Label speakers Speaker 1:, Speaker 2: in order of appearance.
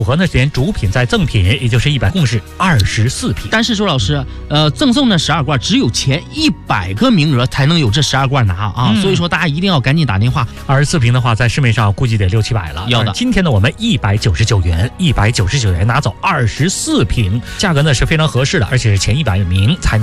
Speaker 1: 符合呢连主品再赠品，也就是100共是24瓶。
Speaker 2: 但是周老师，赠送的12罐只有前100个名额才能有这12罐拿啊，所以说大家一定要赶紧打电话。
Speaker 1: 24瓶的话，在市面上估计得600-700了。
Speaker 2: 要的。
Speaker 1: 今天呢，我们199元拿走24瓶，价格呢是非常合适的，而且是前100名才能